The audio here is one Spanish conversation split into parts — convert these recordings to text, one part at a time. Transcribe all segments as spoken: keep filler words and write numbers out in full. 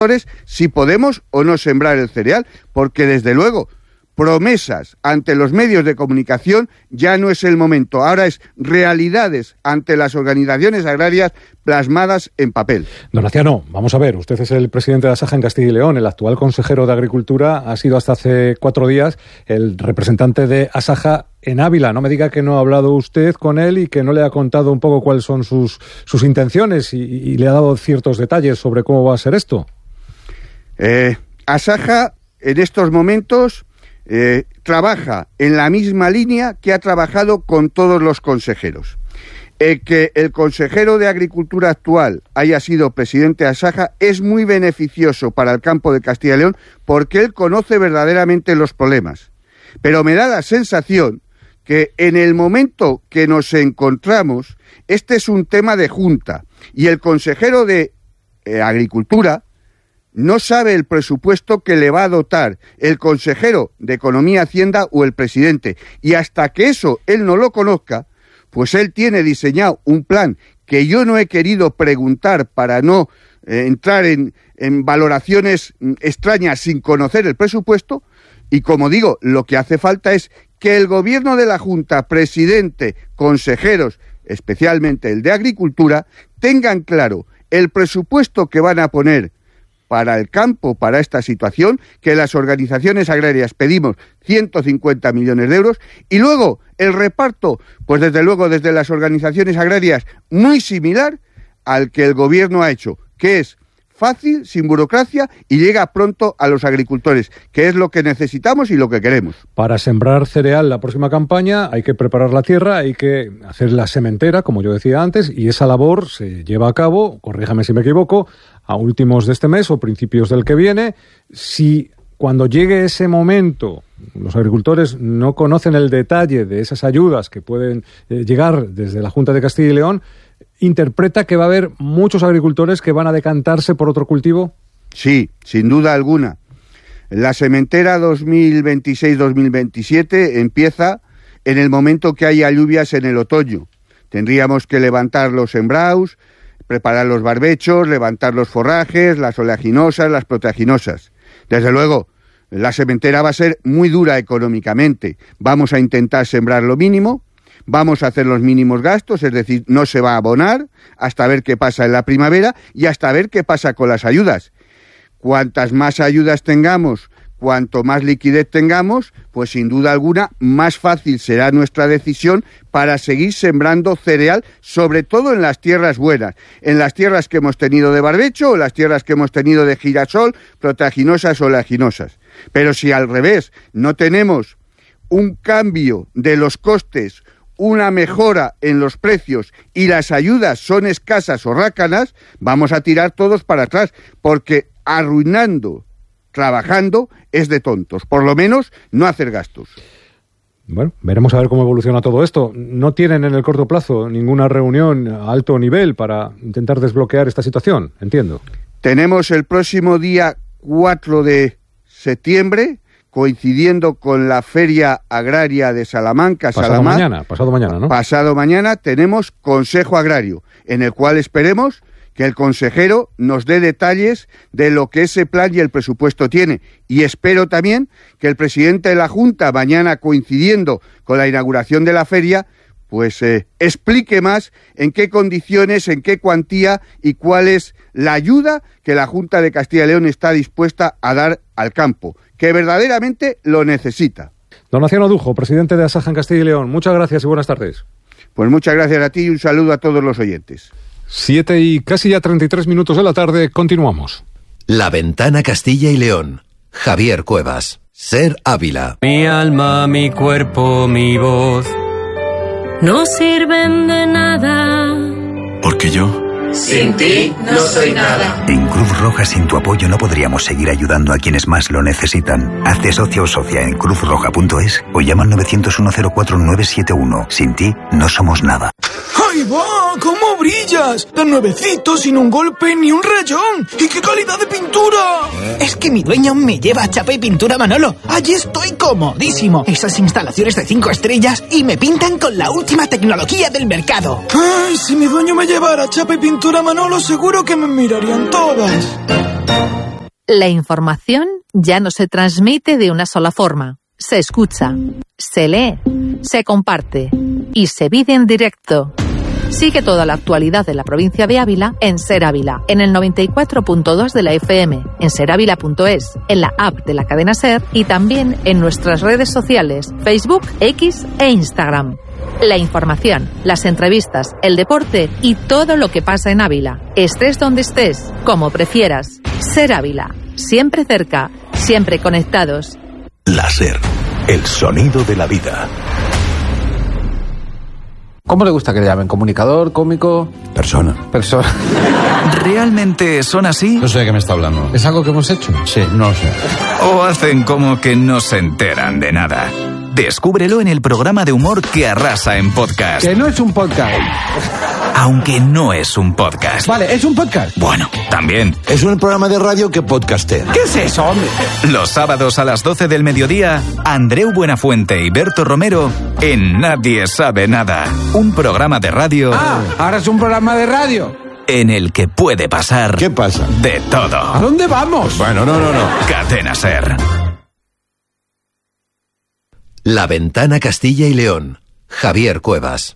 si podemos o no sembrar el cereal, porque desde luego promesas ante los medios de comunicación ya no es el momento, ahora es realidades ante las organizaciones agrarias plasmadas en papel. Don Aciano, vamos a ver, usted es el presidente de Asaja en Castilla y León, el actual consejero de Agricultura ha sido hasta hace cuatro días el representante de Asaja en Ávila. No me diga que no ha hablado usted con él y que no le ha contado un poco cuáles son sus, sus intenciones y, y le ha dado ciertos detalles sobre cómo va a ser esto. Eh, Asaja en estos momentos Eh, trabaja en la misma línea que ha trabajado con todos los consejeros. El que el consejero de Agricultura actual haya sido presidente de Asaja es muy beneficioso para el campo de Castilla y León porque él conoce verdaderamente los problemas. Pero me da la sensación que en el momento que nos encontramos, este es un tema de junta y el consejero de eh, Agricultura no sabe el presupuesto que le va a dotar el consejero de Economía y Hacienda o el presidente. Y hasta que eso él no lo conozca, pues él tiene diseñado un plan que yo no he querido preguntar para no eh, entrar en, en valoraciones extrañas sin conocer el presupuesto. Y como digo, lo que hace falta es que el gobierno de la Junta, presidente, consejeros, especialmente el de Agricultura, tengan claro el presupuesto que van a poner para el campo, para esta situación, que las organizaciones agrarias pedimos ciento cincuenta millones de euros, y luego el reparto, pues desde luego desde las organizaciones agrarias, muy similar al que el gobierno ha hecho, que es fácil, sin burocracia, y llega pronto a los agricultores, que es lo que necesitamos y lo que queremos. Para sembrar cereal la próxima campaña hay que preparar la tierra, hay que hacer la sementera, como yo decía antes, y esa labor se lleva a cabo, corríjame si me equivoco, a últimos de este mes o principios del que viene. Si cuando llegue ese momento los agricultores no conocen el detalle de esas ayudas que pueden eh, llegar desde la Junta de Castilla y León, ¿interpreta que va a haber muchos agricultores que van a decantarse por otro cultivo? Sí, sin duda alguna. La sementera dos mil veintiséis dos mil veintisiete empieza en el momento que haya lluvias en el otoño. Tendríamos que levantar los sembrados, preparar los barbechos, levantar los forrajes, las oleaginosas, las proteaginosas. Desde luego, la sementera va a ser muy dura económicamente. Vamos a intentar sembrar lo mínimo, vamos a hacer los mínimos gastos, es decir, no se va a abonar hasta ver qué pasa en la primavera y hasta ver qué pasa con las ayudas. Cuantas más ayudas tengamos, cuanto más liquidez tengamos, pues sin duda alguna más fácil será nuestra decisión para seguir sembrando cereal, sobre todo en las tierras buenas, en las tierras que hemos tenido de barbecho o las tierras que hemos tenido de girasol, proteaginosas o oleaginosas. Pero si al revés no tenemos un cambio de los costes, una mejora en los precios y las ayudas son escasas o rácanas, vamos a tirar todos para atrás, porque arruinando, trabajando, es de tontos. Por lo menos, no hacer gastos. Bueno, veremos a ver cómo evoluciona todo esto. ¿No tienen en el corto plazo ninguna reunión a alto nivel para intentar desbloquear esta situación? Entiendo. Tenemos el próximo día cuatro de septiembre, coincidiendo con la Feria Agraria de Salamanca. Pasado Salamanca, mañana, pasado mañana, ¿no? Pasado mañana tenemos Consejo Agrario, en el cual esperemos que el consejero nos dé detalles de lo que ese plan y el presupuesto tiene. Y espero también que el presidente de la Junta, mañana coincidiendo con la inauguración de la feria, pues eh, explique más en qué condiciones, en qué cuantía y cuál es la ayuda que la Junta de Castilla y León está dispuesta a dar al campo, que verdaderamente lo necesita. Don Aciano Dujo, presidente de Asaja en Castilla y León, muchas gracias y buenas tardes. Pues muchas gracias a ti y un saludo a todos los oyentes. Siete y casi ya treinta y tres minutos de la tarde, continuamos. La Ventana Castilla y León. Javier Cuevas. Ser Ávila. Mi alma, mi cuerpo, mi voz no sirven de nada. Porque yo... sin ti no soy nada. En Cruz Roja sin tu apoyo no podríamos seguir ayudando a quienes más lo necesitan. Hazte socio o socia en cruz roja punto es o llama al nueve cero uno cero cuatro nueve siete uno. Sin ti no somos nada. ¡Ahí va! ¿Cómo brillas? Tan nuevecito, sin un golpe ni un rayón. ¡Y qué calidad de pintura! Es que mi dueño me lleva a Chapa y Pintura Manolo. Allí estoy comodísimo. Esas instalaciones de cinco estrellas y me pintan con la última tecnología del mercado. ¡Ay, si mi dueño me llevara a Chapa y Pintura Manolo, seguro que me mirarían todas! La información ya no se transmite de una sola forma. Se escucha, se lee, se comparte y se vive en directo. Sigue toda la actualidad de la provincia de Ávila en Ser Ávila, en el noventa y cuatro punto dos de la F M, en ser ávila punto es, en la app de la cadena Ser y también en nuestras redes sociales, Facebook, X e Instagram. La información, las entrevistas, el deporte y todo lo que pasa en Ávila. Estés donde estés, como prefieras. Ser Ávila, siempre cerca, siempre conectados. La Ser, el sonido de la vida. ¿Cómo le gusta que le llamen? ¿Comunicador, cómico? Persona. Persona. ¿Realmente son así? No sé de qué me está hablando. ¿Es algo que hemos hecho? Sí, no lo sé. ¿O hacen como que no se enteran de nada? Descúbrelo en el programa de humor que arrasa en podcast. Que no es un podcast. Aunque no es un podcast. Vale, ¿es un podcast? Bueno, también. Es un programa de radio que podcastea. ¿Qué es eso, hombre? Los sábados a las doce del mediodía, Andreu Buenafuente y Berto Romero en Nadie Sabe Nada. Un programa de radio... Ah, ahora es un programa de radio. En el que puede pasar... ¿Qué pasa? De todo. ¿A dónde vamos? Bueno, no, no, no. Cadena Ser. La Ventana Castilla y León. Javier Cuevas.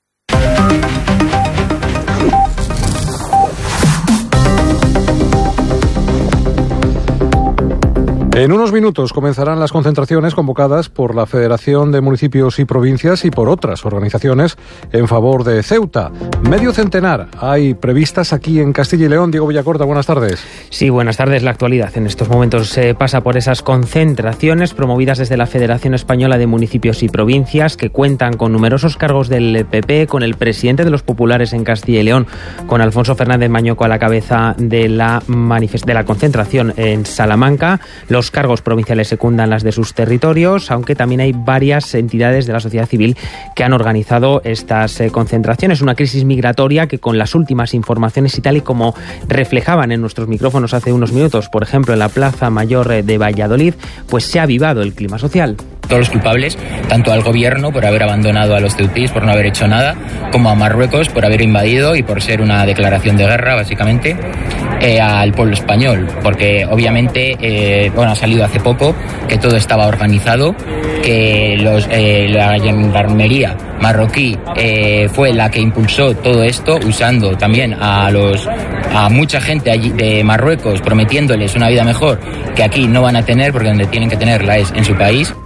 En unos minutos comenzarán las concentraciones convocadas por la Federación de Municipios y Provincias y por otras organizaciones en favor de Ceuta. Medio centenar hay previstas aquí en Castilla y León. Diego Villacorta, buenas tardes. Sí, buenas tardes. La actualidad en estos momentos se pasa por esas concentraciones promovidas desde la Federación Española de Municipios y Provincias, que cuentan con numerosos cargos del P P, con el presidente de los populares en Castilla y León, con Alfonso Fernández Mañoco a la cabeza de la, manifest- de la concentración en Salamanca. Los Los cargos provinciales secundan las de sus territorios, aunque también hay varias entidades de la sociedad civil que han organizado estas eh, concentraciones. Una crisis migratoria que, con las últimas informaciones y tal y como reflejaban en nuestros micrófonos hace unos minutos, por ejemplo en la Plaza Mayor de Valladolid, pues se ha avivado el clima social. Todos los culpables, tanto al gobierno por haber abandonado a los ceutís, por no haber hecho nada, como a Marruecos por haber invadido y por ser una declaración de guerra, básicamente, eh, al pueblo español. Porque obviamente, eh, bueno, ha salido hace poco que todo estaba organizado, que los, eh, la gendarmería marroquí eh, fue la que impulsó todo esto, usando también a los a mucha gente allí de Marruecos, prometiéndoles una vida mejor que aquí no van a tener, porque donde tienen que tenerla es en su país.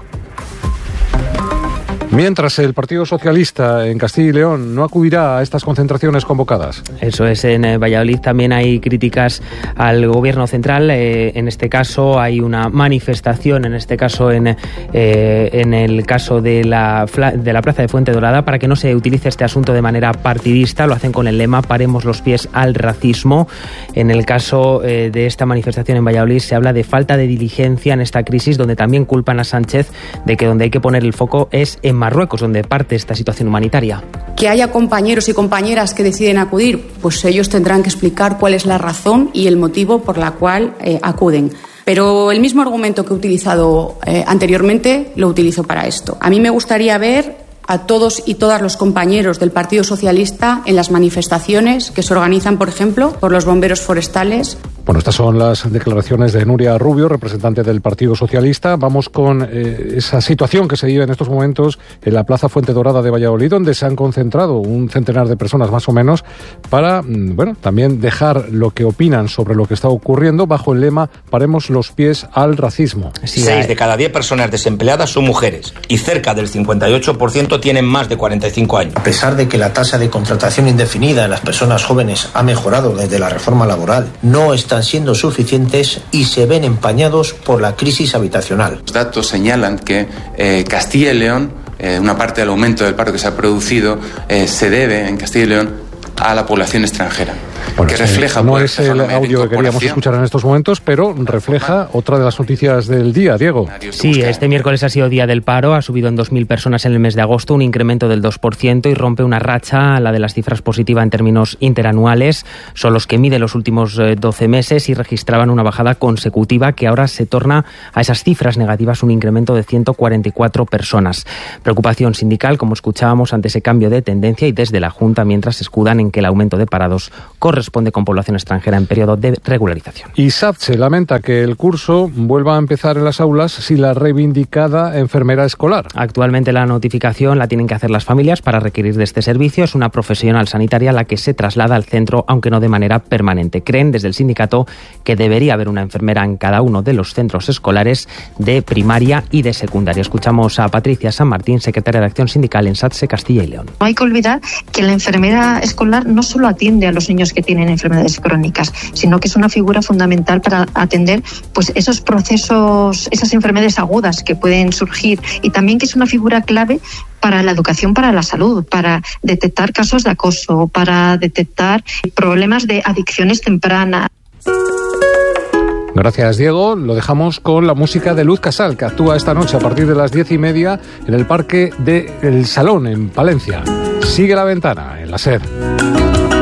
Mientras el Partido Socialista en Castilla y León no acudirá a estas concentraciones convocadas. Eso es, en eh, Valladolid también hay críticas al gobierno central. Eh, en este caso hay una manifestación, en este caso en, eh, en el caso de la, de la Plaza de Fuente Dorada, para que no se utilice este asunto de manera partidista. Lo hacen con el lema "Paremos los pies al racismo". En el caso eh, de esta manifestación en Valladolid se habla de falta de diligencia en esta crisis, donde también culpan a Sánchez de que donde hay que poner el foco es en Marruecos, donde parte esta situación humanitaria. Que haya compañeros y compañeras que deciden acudir, pues ellos tendrán que explicar cuál es la razón y el motivo por la cual eh, acuden. Pero el mismo argumento que he utilizado eh, anteriormente lo utilizo para esto. A mí me gustaría ver a todos y todas los compañeros del Partido Socialista en las manifestaciones que se organizan, por ejemplo, por los bomberos forestales. Bueno, estas son las declaraciones de Nuria Rubio, representante del Partido Socialista. Vamos con eh, esa situación que se vive en estos momentos en la Plaza Fuente Dorada de Valladolid, donde se han concentrado un centenar de personas más o menos para, bueno, también dejar lo que opinan sobre lo que está ocurriendo bajo el lema "Paremos los pies al racismo". Sí, Seis de cada diez personas desempleadas son mujeres y cerca del cincuenta y ocho por ciento tienen más de cuarenta y cinco años. A pesar de que la tasa de contratación indefinida en las personas jóvenes ha mejorado desde la reforma laboral, no están siendo suficientes y se ven empañados por la crisis habitacional. Los datos señalan que eh, Castilla y León, eh, una parte del aumento del paro que se ha producido, eh, se debe en Castilla y León a la población extranjera. Bueno, que refleja, no es el audio que queríamos escuchar en estos momentos, pero refleja otra de las noticias del día, Diego. Sí, este miércoles ha sido día del paro, ha subido en dos mil personas en el mes de agosto, un incremento del dos por ciento, y rompe una racha, la de las cifras positivas en términos interanuales. Son los que mide los últimos doce meses y registraban una bajada consecutiva que ahora se torna a esas cifras negativas, un incremento de ciento cuarenta y cuatro personas. Preocupación sindical, como escuchábamos, ante ese cambio de tendencia, y desde la Junta mientras se escudan en que el aumento de parados corre corresponde con población extranjera en periodo de regularización. Y SAPCHE lamenta que el curso vuelva a empezar en las aulas sin la reivindicada enfermera escolar. Actualmente la notificación la tienen que hacer las familias para requerir de este servicio. Es una profesional sanitaria la que se traslada al centro, aunque no de manera permanente. Creen desde el sindicato que debería haber una enfermera en cada uno de los centros escolares de primaria y de secundaria. Escuchamos a Patricia San Martín, secretaria de Acción Sindical en SATSE Castilla y León. No hay que olvidar que la enfermera escolar no solo atiende a los niños que tienen enfermedades crónicas, sino que es una figura fundamental para atender pues esos procesos, esas enfermedades agudas que pueden surgir, y también que es una figura clave para la educación, para la salud, para detectar casos de acoso, para detectar problemas de adicciones tempranas. Gracias, Diego. Lo dejamos con la música de Luz Casal, que actúa esta noche a partir de las diez y media en el Parque de El Salón, en Palencia. Sigue la ventana, en la SER.